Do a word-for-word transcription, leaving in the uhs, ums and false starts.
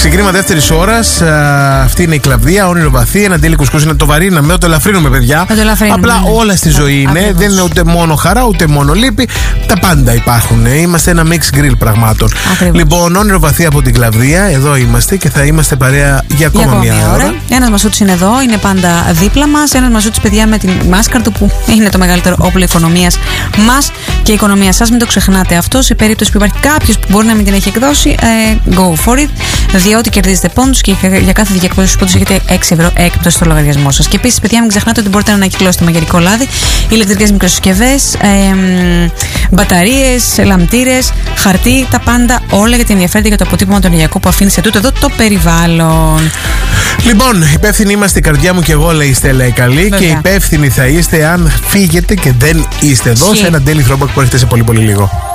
Ξεκίνημα δεύτερη ώρα. Αυτή είναι η Κλαβδία, όνειρο βαθύ. Ένα τέλειο κουσκούς είναι το βαρύναμε, το ελαφρύνουμε, παιδιά. Το ελαφρύνουμε. Απλά όλα στη ζωή είναι. Ακριβώς. Δεν είναι ούτε μόνο χαρά, ούτε μόνο λύπη. Τα πάντα υπάρχουν. Είμαστε ένα mix grill πραγμάτων. Ακριβώς. Λοιπόν, όνειρο βαθύ από την Κλαβδία. Εδώ είμαστε και θα είμαστε παρέα για ακόμα, για ακόμα μία ώρα. ώρα. Ένα Μασούτης είναι εδώ, είναι πάντα δίπλα μας. Ένα Μασούτης, παιδιά, με τη μάσκα του που είναι το μεγαλύτερο όπλο οικονομίας μας και οικονομίας σας. Μην το ξεχνάτε αυτό. Σε περίπτωση που υπάρχει κάποιος που μπορεί να μην την έχει εκδώσει, ε, go for it. Διότι κερδίζετε πόντους και για κάθε διακόσιους πόντους έχετε έξι ευρώ έκπτωση στο λογαριασμό σας. Και επίσης, παιδιά, μην ξεχνάτε ότι μπορείτε να ανακυκλώσετε μαγειρικό λάδι, ηλεκτρικές μικροσυσκευές, ε, μπαταρίες, λαμπτήρες, χαρτί, τα πάντα όλα γιατί ενδιαφέρεται για το αποτύπωμα του ενεργειακού που αφήνει σε τούτο εδώ το περιβάλλον. Λοιπόν, υπεύθυνοι είμαστε, η καρδιά μου και εγώ, λέει η Στέλλα η καλή. Βέβαια. Και υπεύθυνοι θα είστε αν φύγετε και δεν είστε εδώ. Χι. Σε ένα daily throwback που έρχεται σε πολύ πολύ λίγο.